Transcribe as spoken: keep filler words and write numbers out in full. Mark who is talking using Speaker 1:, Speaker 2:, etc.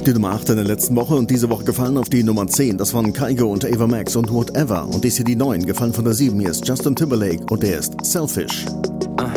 Speaker 1: die Nummer acht in der letzten Woche und diese Woche gefallen auf die Nummer zehn. Das waren Kygo und Ava Max und Whatever. Und dies hier die neun, gefallen von der sieben. Hier ist Justin Timberlake und der ist Selfish.
Speaker 2: Uh,